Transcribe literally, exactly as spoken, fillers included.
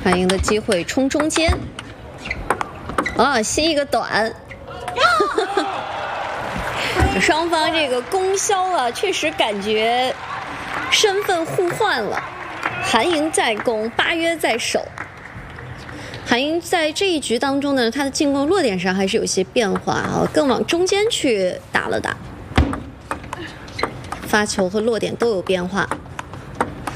韩莹的机会冲中间，啊，吸一个短。双方这个攻消啊，确实感觉身份互换了。韩莹在攻，巴约在守。韩莹在这一局当中呢，她的进攻落点上还是有些变化啊，更往中间去打了打，发球和落点都有变化。